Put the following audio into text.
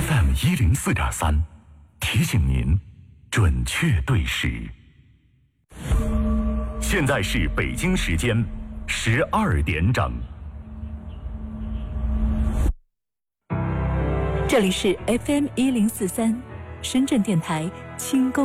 FM104.3，提醒您准确对时。现在是北京时间12点整。 这里是 FM1043，深圳电台轻功